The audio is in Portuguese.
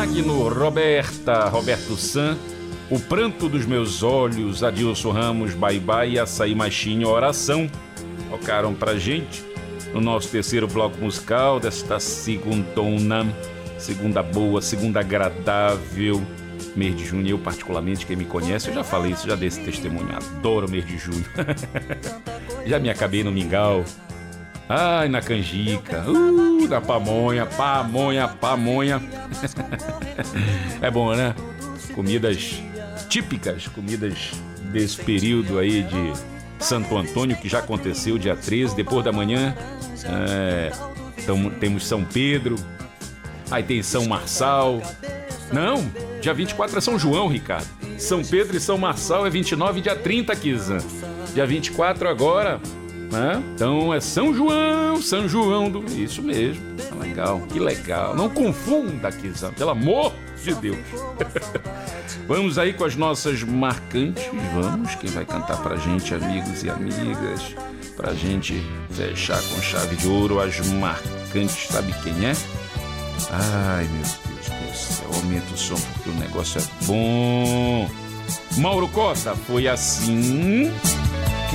Magno, Roberto San, O Pranto dos Meus Olhos, Adilson Ramos, Bye Bye, Açaí Machinho, Oração, tocaram pra gente no nosso terceiro bloco musical desta segundona, segunda boa, segunda agradável, mês de junho. Eu particularmente, quem me conhece, eu já falei isso, já dei esse testemunho, adoro o mês de junho. Já me acabei no mingau, ai, na canjica, na pamonha. É bom, né? Comidas típicas, comidas desse período aí de Santo Antônio, que já aconteceu dia 13, depois da manhã. Então temos São Pedro, aí tem São Marçal. Não, dia 24 é São João, Ricardo. São Pedro e São Marçal é 29 e dia 30, Kizan. Dia 24 agora, né? Então é São João do... Isso mesmo, legal, que legal. Não confunda, Kizan, pelo amor de Deus. Vamos aí com as nossas marcantes, vamos. Quem vai cantar pra gente, amigos e amigas, pra gente fechar com chave de ouro as marcantes, sabe quem é? Ai, meu Deus do céu, aumenta o som porque o negócio é bom. Mauro Costa, foi assim...